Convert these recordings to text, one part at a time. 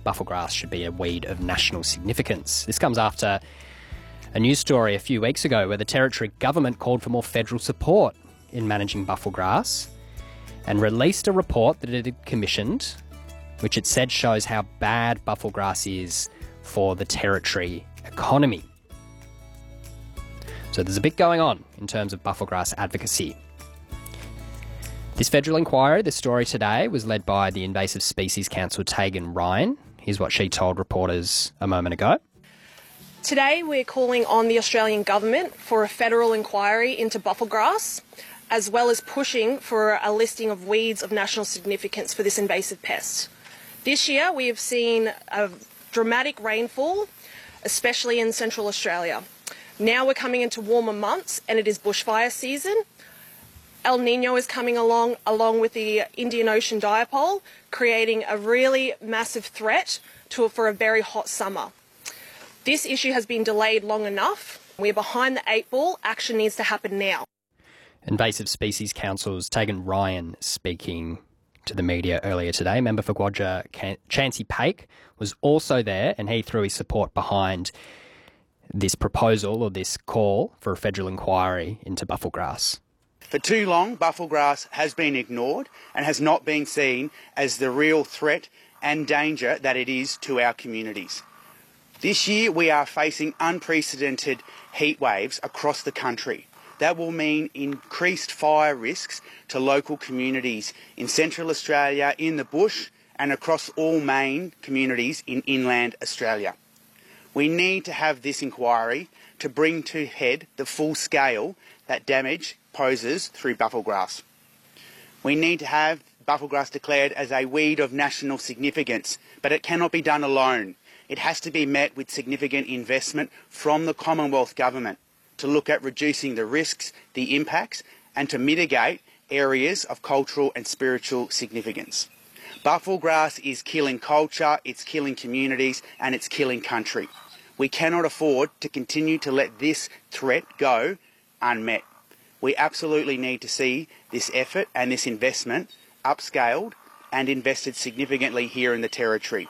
Bufflegrass should be a weed of national significance. This comes after a news story a few weeks ago where the Territory government called for more federal support in managing bufflegrass and released a report that it had commissioned, which it said shows how bad bufflegrass is for the Territory economy. So there's a bit going on in terms of bufflegrass advocacy. This federal inquiry, the story today, was led by the Invasive Species Council Tegan Ryan. Here's what she told reporters a moment ago. Today we're calling on the Australian government for a federal inquiry into bufflegrass, as well as pushing for a listing of weeds of national significance for this invasive pest. This year we have seen a dramatic rainfall, especially in Central Australia. Now we're coming into warmer months and it is bushfire season. El Nino is coming along with the Indian Ocean dipole, creating a really massive threat for a very hot summer. This issue has been delayed long enough. We're behind the 8 ball. Action needs to happen now. Invasive Species Council's Tegan Ryan speaking to the media earlier today. Member for Quadra Chancey Paik was also there, and he threw his support behind this proposal or this call for a federal inquiry into bufflegrass. For too long, bufflegrass has been ignored and has not been seen as the real threat and danger that it is to our communities. This year we are facing unprecedented heat waves across the country. That will mean increased fire risks to local communities in Central Australia, in the bush and across all main communities in inland Australia. We need to have this inquiry to bring to head the full scale that damage poses through bufflegrass. We need to have bufflegrass declared as a weed of national significance, but it cannot be done alone. It has to be met with significant investment from the Commonwealth Government to look at reducing the risks, the impacts, and to mitigate areas of cultural and spiritual significance. Bufflegrass is killing culture, it's killing communities, and it's killing country. We cannot afford to continue to let this threat go unmet. We absolutely need to see this effort and this investment upscaled and invested significantly here in the Territory.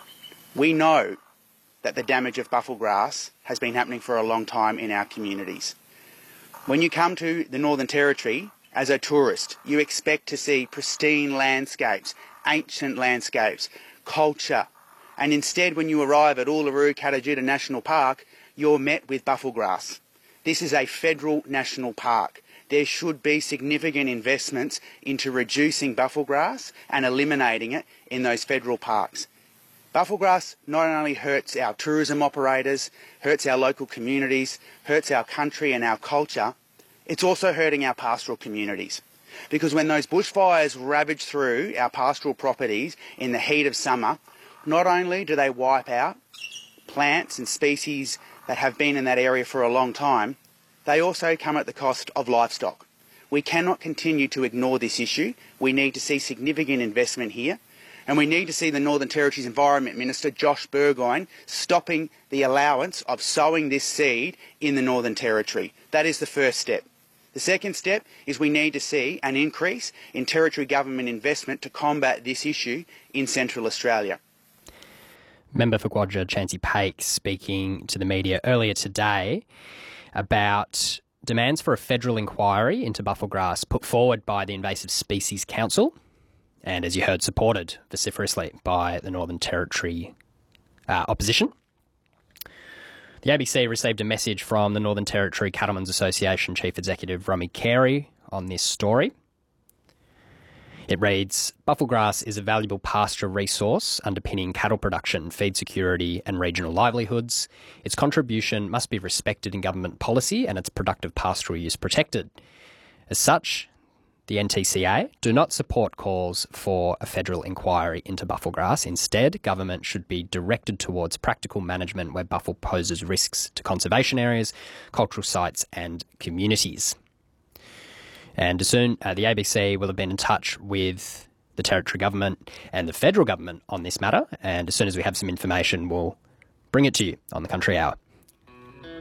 We know that the damage of bufflegrass has been happening for a long time in our communities. When you come to the Northern Territory as a tourist, you expect to see pristine landscapes, ancient landscapes, culture, and instead when you arrive at Uluru-Kata Tjuta National Park, you're met with bufflegrass. This is a federal national park. There should be significant investments into reducing bufflegrass and eliminating it in those federal parks. Bufflegrass not only hurts our tourism operators, hurts our local communities, hurts our country and our culture, it's also hurting our pastoral communities. Because when those bushfires ravage through our pastoral properties in the heat of summer, not only do they wipe out plants and species that have been in that area for a long time, they also come at the cost of livestock. We cannot continue to ignore this issue. We need to see significant investment here. And we need to see the Northern Territory's Environment Minister, Josh Burgoyne, stopping the allowance of sowing this seed in the Northern Territory. That is the first step. The second step is we need to see an increase in Territory government investment to combat this issue in Central Australia. Member for Quadra Chancey Paik speaking to the media earlier today about demands for a federal inquiry into bufflegrass put forward by the Invasive Species Council and, as you heard, supported vociferously by the Northern Territory opposition. The ABC received a message from the Northern Territory Cattlemen's Association Chief Executive Romy Carey on this story. It reads, "Bufflegrass is a valuable pasture resource underpinning cattle production, feed security and regional livelihoods. Its contribution must be respected in government policy and its productive pastoral use protected. As such, the NTCA do not support calls for a federal inquiry into bufflegrass. Instead, government should be directed towards practical management where buffle poses risks to conservation areas, cultural sites and communities." And soon, the ABC will have been in touch with the Territory Government and the Federal Government on this matter. And as soon as we have some information, we'll bring it to you on the Country Hour.